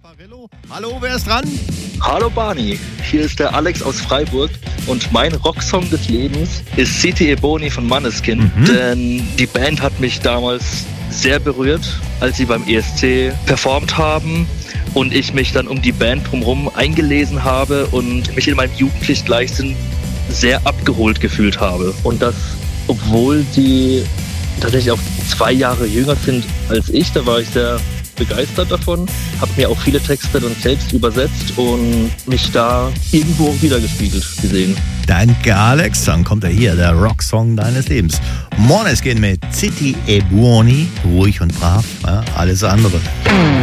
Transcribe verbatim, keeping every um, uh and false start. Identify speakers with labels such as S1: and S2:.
S1: Hallo, wer ist dran?
S2: Hallo Barney, hier ist der Alex aus Freiburg und mein Rocksong des Lebens ist City Ebony von Måneskin, mhm. denn die Band hat mich damals sehr berührt, als sie beim E S C performt haben und ich mich dann um die Band drumherum eingelesen habe und mich in meinem jugendlichen Leichtsinn sehr abgeholt gefühlt habe. Und das, obwohl die tatsächlich auch zwei Jahre jünger sind als ich, da war ich sehr begeistert davon, habe mir auch viele Texte dann selbst übersetzt und mich da irgendwo wiedergespiegelt gesehen.
S1: Danke, Alex. Dann kommt er hier, der Rocksong deines Lebens. Måneskin mit City Ebony, ruhig und brav, ja, alles andere.